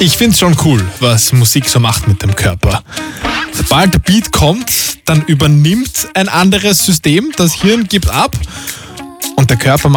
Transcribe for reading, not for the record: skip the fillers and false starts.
Ich find's schon cool, was Musik so macht mit dem Körper. Sobald der Beat kommt, dann übernimmt ein anderes System, das Hirn gibt ab und der Körper